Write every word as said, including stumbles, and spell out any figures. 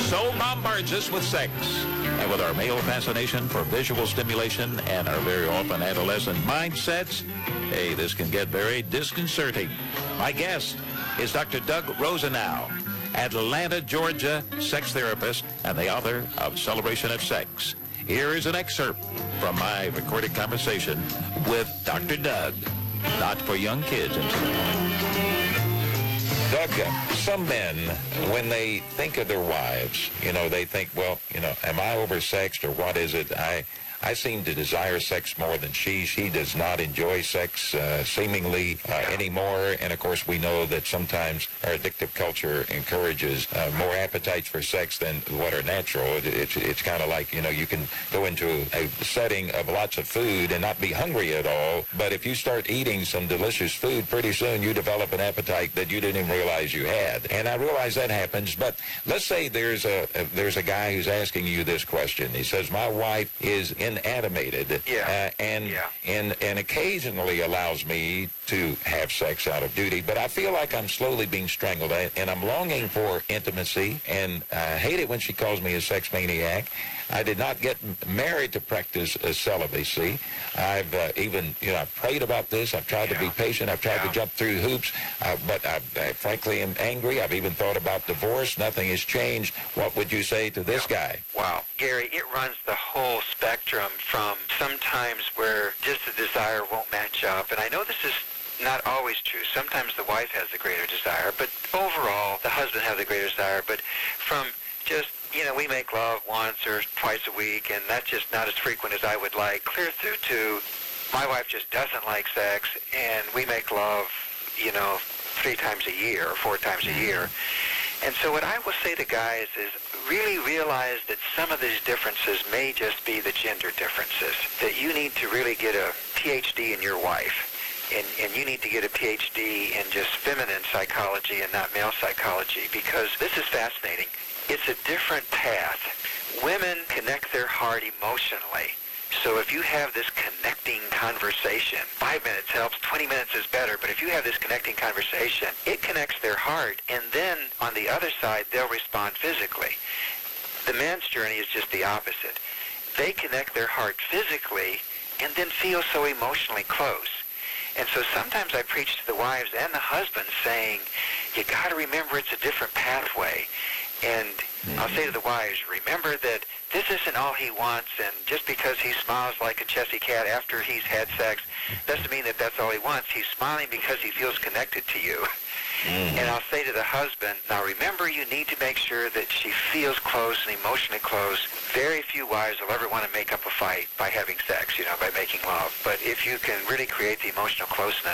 so bombards us with sex. And with our male fascination for visual stimulation and our very often adolescent mindsets, hey, this can get very disconcerting. My guest is Doctor Doug Rosenau, Atlanta, Georgia sex therapist and the author of Celebration of Sex. Here is an excerpt from my recorded conversation with Doctor Doug. Not for young kids, incidentally. Doug, some men, when they think of their wives, you know, they think, well, you know, am I oversexed or what is it? I I seem to desire sex more than she. She does not enjoy sex uh, seemingly uh, anymore. And, of course, we know that sometimes our addictive culture encourages uh, more appetites for sex than what are natural. It, it's it's kind of like, you know, you can go into a setting of lots of food and not be hungry at all. But if you start eating some delicious food, pretty soon you develop an appetite that you didn't even realize you had. And I realize that happens. But let's say there's a, a there's a guy who's asking you this question. He says, my wife is in animated yeah. uh, and, yeah. and and occasionally allows me to have sex out of duty, but I feel like I'm slowly being strangled, I, and I'm longing for intimacy, and I hate it when she calls me a sex maniac. I did not get married to practice uh, celibacy. I've uh, even, you know, I've prayed about this. I've tried yeah. to be patient. I've tried yeah. to jump through hoops, uh, but I, I frankly am angry. I've even thought about divorce. Nothing has changed. What would you say to this yeah. guy? Wow. Gary, it runs the whole spectrum from sometimes where just the desire won't match up. And I know this is not always true. Sometimes the wife has the greater desire, but overall the husband has the greater desire. But from just, you know, we make love once or twice a week, and that's just not as frequent as I would like, clear through to my wife just doesn't like sex, and we make love, you know, three times a year or four times a year. And so what I will say to guys is really realize that some of these differences may just be the gender differences, that you need to really get a P H D in your wife. And, and you need to get a P H D in just feminine psychology and not male psychology, because this is fascinating. It's a different path. Women connect their heart emotionally. So if you have this connecting conversation, five minutes helps, twenty minutes is better, but if you have this connecting conversation, it connects their heart, and then on the other side, they'll respond physically. The man's journey is just the opposite. They connect their heart physically and then feel so emotionally close. And so sometimes I preach to the wives and the husbands saying, you got to remember it's a different pathway. And I'll say to the wives, remember that this isn't all he wants, and just because he smiles like a Chessy cat after he's had sex doesn't mean that that's all he wants. He's smiling because he feels connected to you. Mm-hmm. And I'll say to the husband, now remember, you need to make sure that she feels close and emotionally close. Very few wives will ever want to make up a fight by having sex, you know, by making love. But if you can really create the emotional closeness,